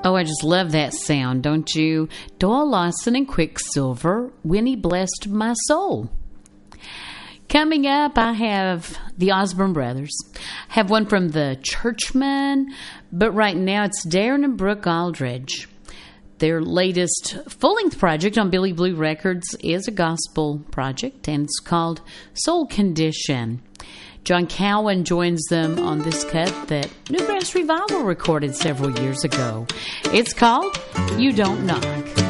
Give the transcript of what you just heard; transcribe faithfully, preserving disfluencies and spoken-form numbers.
Oh, I just love that sound, don't you? Doyle Lawson and Quicksilver, When He Blessed My Soul. Coming up, I have the Osborne Brothers. I have one from the Churchmen, but right now it's Darren and Brooke Aldridge. Their latest full-length project on Billy Blue Records is a gospel project, and it's called Soul Condition. John Cowan joins them on this cut that Newgrass Revival recorded several years ago. It's called You Don't Knock.